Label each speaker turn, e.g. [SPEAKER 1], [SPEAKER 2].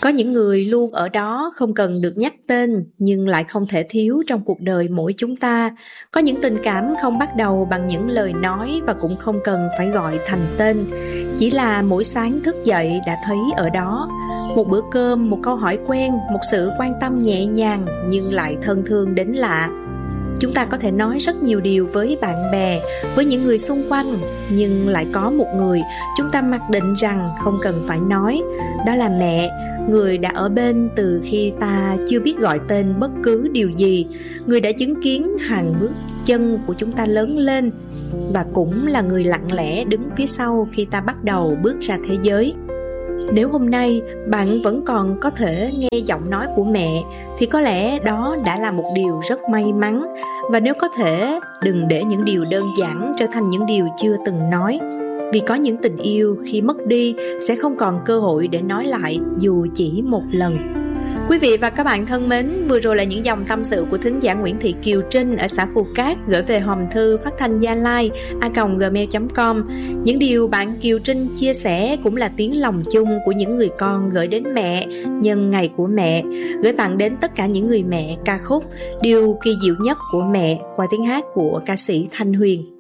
[SPEAKER 1] Có những người luôn ở đó không cần được nhắc tên nhưng lại không thể thiếu trong cuộc đời mỗi chúng ta. Có những tình cảm không bắt đầu bằng những lời nói và cũng không cần phải gọi thành tên. Chỉ là mỗi sáng thức dậy đã thấy ở đó. Một bữa cơm, một câu hỏi quen, một sự quan tâm nhẹ nhàng nhưng lại thân thương đến lạ. Chúng ta có thể nói rất nhiều điều với bạn bè, với những người xung quanh, nhưng lại có một người chúng ta mặc định rằng không cần phải nói. Đó là mẹ, người đã ở bên từ khi ta chưa biết gọi tên bất cứ điều gì, người đã chứng kiến hàng bước chân của chúng ta lớn lên, và cũng là người lặng lẽ đứng phía sau khi ta bắt đầu bước ra thế giới. Nếu hôm nay bạn vẫn còn có thể nghe giọng nói của mẹ thì có lẽ đó đã là một điều rất may mắn. Và nếu có thể, đừng để những điều đơn giản trở thành những điều chưa từng nói. Vì có những tình yêu khi mất đi sẽ không còn cơ hội để nói lại dù chỉ một lần. Quý vị và các bạn thân mến, vừa rồi là những dòng tâm sự của thính giả Nguyễn Thị Kiều Trinh ở xã Phù Cát gửi về hòm thư phát thanh gia lai @gmail.com. Những điều bạn Kiều Trinh chia sẻ cũng là tiếng lòng chung của những người con gửi đến mẹ nhân ngày của mẹ, gửi tặng đến tất cả những người mẹ ca khúc Điều kỳ diệu nhất của mẹ qua tiếng hát của ca sĩ Thanh Huyền.